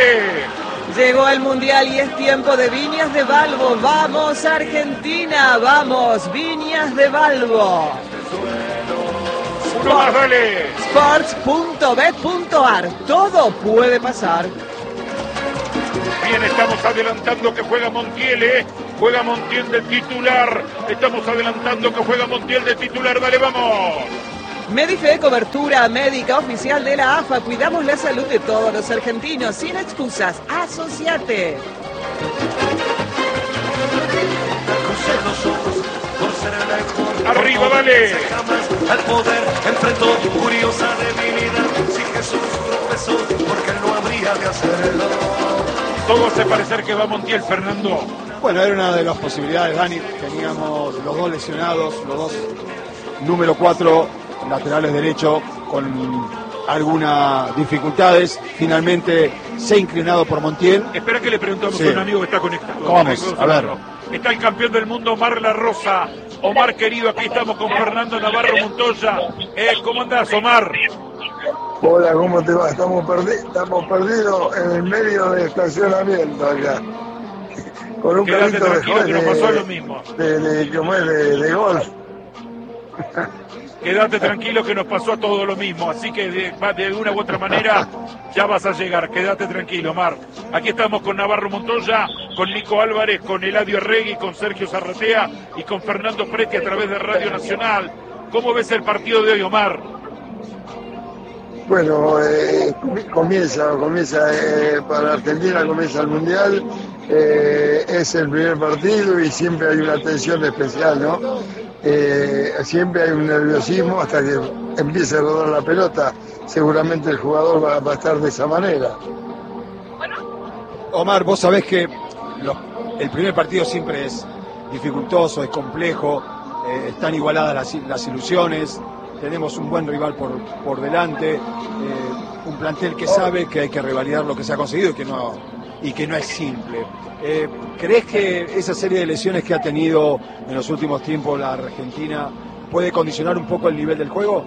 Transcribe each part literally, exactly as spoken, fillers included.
dale. Llegó el Mundial y es tiempo de Viñas de Balbo. ¡Vamos, Argentina! ¡Vamos, Viñas de Balbo! Uno más, dale. Sports punto bet punto ar. Todo puede pasar. Bien, estamos adelantando que juega Montiel, ¿eh? Juega Montiel de titular. Estamos adelantando que juega Montiel de titular. Dale, vamos. Medife, cobertura médica oficial de la A F A. Cuidamos la salud de todos los argentinos. Sin excusas, asociate. Arriba, dale. Al poder enfrentó curiosa debilidad. Si Jesús tropezó, porque no habría de hacerlo. Todo hace parecer que va Montiel, Fernando. Bueno, era una de las posibilidades, Dani. Teníamos los dos lesionados, los dos número cuatro laterales derecho con algunas dificultades. Finalmente se ha inclinado por Montiel. Espera que le preguntamos Sí. a un amigo que está conectado. Vamos, a ver. Está el campeón del mundo, Omar La Rosa. Omar, querido, aquí estamos con Fernando Navarro Montoya. Eh, ¿Cómo andás, Omar? Hola, ¿cómo te va? Estamos, perdi- estamos perdidos en el medio de estacionamiento acá. Con un Quédate carrito de, tranquilo que nos de, pasó lo mismo. de, de, ¿cómo es? de, de golf. Quédate tranquilo que nos pasó a todos lo mismo. Así que de, va- de una u otra manera ya vas a llegar. Quédate tranquilo, Omar. Aquí estamos con Navarro Montoya, con Nico Álvarez, con Eladio Arregui, con Sergio Zarratea y con Fernando Preti a través de Radio Nacional. ¿Cómo ves el partido de hoy, Omar? Bueno, eh, comienza, comienza eh, para Argentina, comienza el Mundial, eh, es el primer partido y siempre hay una tensión especial, ¿no? Eh, siempre hay un nerviosismo hasta que empiece a rodar la pelota, seguramente el jugador va, va a estar de esa manera. Omar, vos sabés que los- el primer partido siempre es dificultoso, es complejo, eh, están igualadas las, las ilusiones, tenemos un buen rival por, por delante, eh, un plantel que sabe que hay que revalidar lo que se ha conseguido y que no, y que no es simple. Eh, ¿Crees que esa serie de lesiones que ha tenido en los últimos tiempos la Argentina puede condicionar un poco el nivel del juego?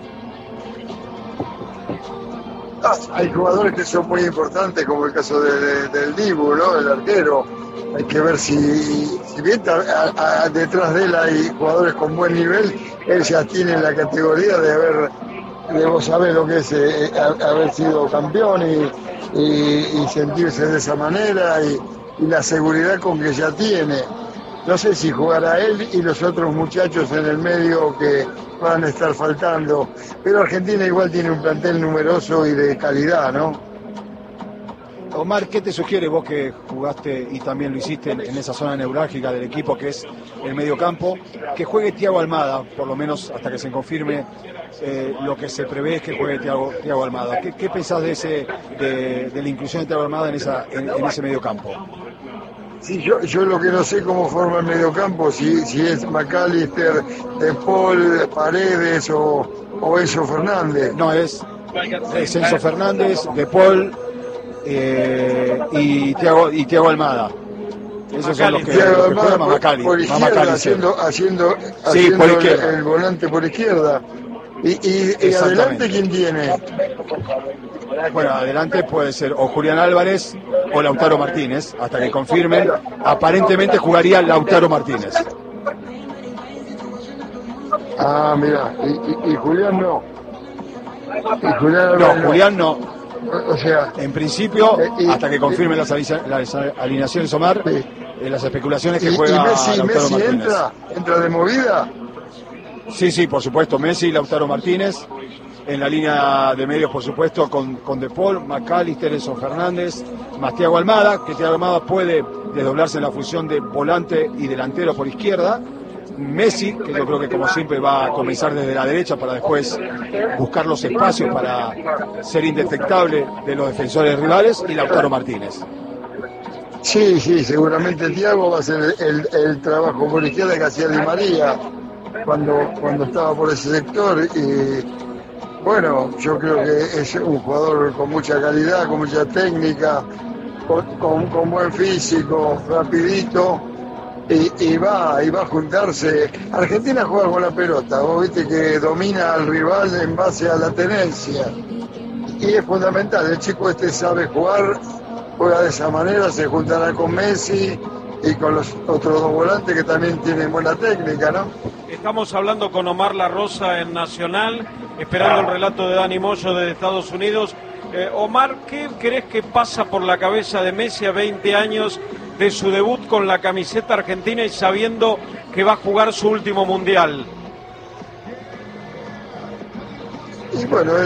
Ah, hay jugadores que son muy importantes, como el caso de, de- del Dibu, ¿no? El arquero. Hay que ver si, si bien a- a- a- detrás de él hay jugadores con buen nivel, él ya tiene la categoría de haber, de vos sabés lo que es eh, a- haber sido campeón y, y- y sentirse de esa manera y, y la seguridad con que ya tiene. No sé si jugará él y los otros muchachos en el medio que van a estar faltando, pero Argentina igual tiene un plantel numeroso y de calidad, ¿no? Omar, ¿qué te sugiere vos que jugaste y también lo hiciste en, en esa zona neurálgica del equipo que es el mediocampo? Que juegue Thiago Almada, por lo menos hasta que se confirme eh, lo que se prevé es que juegue Thiago, Thiago Almada. ¿Qué, qué pensás de ese de, de la inclusión de Thiago Almada en, esa, en, en ese mediocampo? Sí, yo, yo lo que no sé cómo forma el mediocampo, si, si es McAllister, De Paul, Paredes o, o Enzo Fernández. No, es, es Enzo Fernández, De Paul eh, y Thiago, y Thiago Almada. Esos son los que, Thiago los que Almada juegan por, Mamacali, por izquierda, Mamacali, sí. haciendo, haciendo, Sí, haciendo por el, izquierda. el volante por izquierda. Y, y, y Exactamente. adelante, ¿quién tiene? Bueno, adelante puede ser o Julián Álvarez o Lautaro Martínez, hasta que confirmen. Aparentemente jugaría Lautaro Martínez. Ah, mira, y, y, y Julián no. Y Julián No, no. Julián no. O sea, En principio, Eh, y- hasta que confirmen las, alisa- las alineaciones Omar, Sí. eh, las especulaciones y, que y juega Messi, Lautaro Messi Martínez. entra, entra de movida. Sí, sí, por supuesto, Messi y Lautaro Martínez. En la línea de medios, por supuesto, con, con De Paul, McAllister, Enzo Fernández, más Thiago Almada, que Thiago Almada puede desdoblarse en la función de volante y delantero por izquierda. Messi, que yo creo que como siempre va a comenzar desde la derecha para después buscar los espacios para ser indetectable de los defensores rivales, y Lautaro Martínez. Sí, sí, seguramente Thiago va a hacer el, el trabajo por izquierda que hacía Di María cuando, cuando estaba por ese sector. Y bueno, yo creo que es un jugador con mucha calidad, con mucha técnica, con, con, con buen físico, rapidito. Y, y va y va a juntarse. Argentina juega con la pelota, vos viste que domina al rival en base a la tenencia. Y es fundamental, el chico este sabe jugar juega de esa manera, se juntará con Messi y con los otros dos volantes que también tienen buena técnica, ¿no? Estamos hablando con Omar La Rosa en Nacional, esperando el relato de Dani Moyo desde Estados Unidos. Eh, Omar, ¿qué crees que pasa por la cabeza de Messi a veinte años de su debut con la camiseta argentina y sabiendo que va a jugar su último mundial? Y bueno,